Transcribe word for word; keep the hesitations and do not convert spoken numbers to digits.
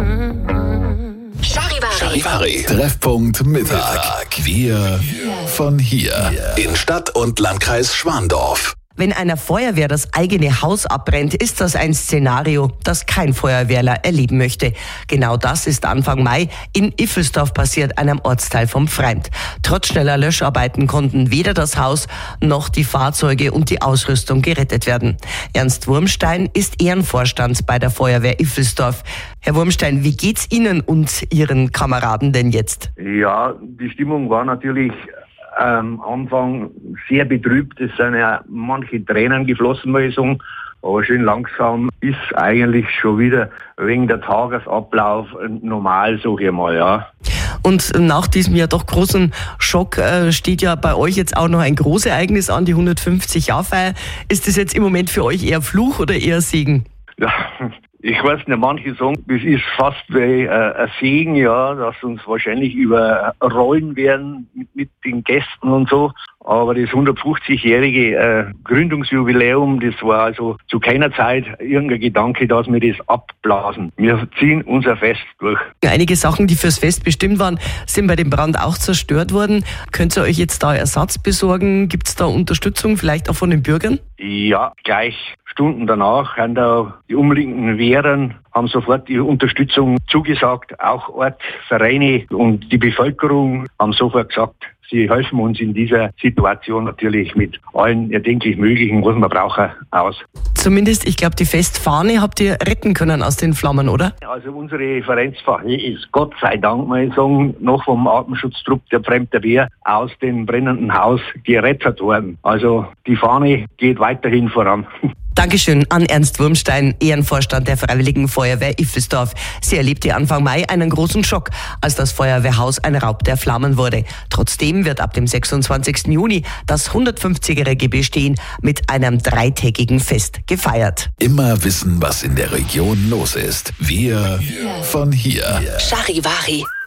Charivari. Treffpunkt Mittag. Wir von hier. In Stadt und Landkreis Schwandorf. Wenn einer Feuerwehr das eigene Haus abbrennt, ist das ein Szenario, das kein Feuerwehrler erleben möchte. Genau das ist Anfang Mai in Iffelsdorf passiert, einem Ortsteil vom Pfreimd. Trotz schneller Löscharbeiten konnten weder das Haus noch die Fahrzeuge und die Ausrüstung gerettet werden. Ernst Wurmstein ist Ehrenvorstand bei der Feuerwehr Iffelsdorf. Herr Wurmstein, wie geht's Ihnen und Ihren Kameraden denn jetzt? Ja, die Stimmung war natürlich am Anfang sehr betrübt. Es sind ja manche Tränen geflossen, muss ich sagen. Aber schön langsam ist eigentlich schon wieder wegen der Tagesablauf normal, sag ich mal, ja. Und nach diesem ja doch großen Schock äh, steht ja bei euch jetzt auch noch ein Großereignis an, die hundertfünfzig-Jahr-Feier. Ist das jetzt im Moment für euch eher Fluch oder eher Segen? Ja, ich weiß nicht, manche sagen, das ist fast wie äh, ein Segen, ja, dass uns wahrscheinlich überrollen werden mit, mit den Gästen und so. Aber das hundertfünfzigjährige äh, Gründungsjubiläum, das war also zu keiner Zeit irgendein Gedanke, dass wir das abblasen. Wir ziehen unser Fest durch. Einige Sachen, die fürs Fest bestimmt waren, sind bei dem Brand auch zerstört worden. Könnt ihr euch jetzt da Ersatz besorgen? Gibt es da Unterstützung, vielleicht auch von den Bürgern? Ja, gleich Stunden danach haben da die umliegenden Wehren haben sofort die Unterstützung zugesagt. Auch Ort, Vereine und die Bevölkerung haben sofort gesagt, sie helfen uns in dieser Situation natürlich mit allen erdenklich Möglichen, was man brauchen, aus. Zumindest, ich glaube, die Festfahne habt ihr retten können aus den Flammen, oder? Also unsere Vereinsfahne ist Gott sei Dank, muss ich sagen, noch vom Atemschutztrupp der Pfreimder Wehr aus dem brennenden Haus gerettet worden. Also die Fahne geht weiterhin voran. Dankeschön an Ernst Wurmstein, Ehrenvorstand der Freiwilligen Feuerwehr Iffelsdorf. Sie erlebte Anfang Mai einen großen Schock, als das Feuerwehrhaus ein Raub der Flammen wurde. Trotzdem wird ab dem sechsundzwanzigsten Juni das hundertfünfzigjährige Bestehen mit einem dreitägigen Fest gefeiert. Immer wissen, was in der Region los ist. Wir von hier. Charivari.